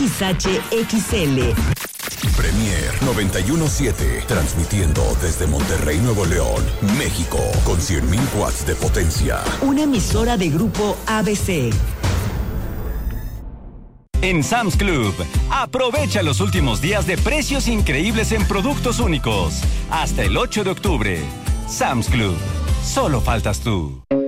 XHXL. Premier 91.7, transmitiendo desde Monterrey, Nuevo León, México, con 100.000 watts de potencia. Una emisora de Grupo ABC. En Sam's Club, aprovecha los últimos días de precios increíbles en productos únicos. Hasta el 8 de octubre. Sam's Club, solo faltas tú.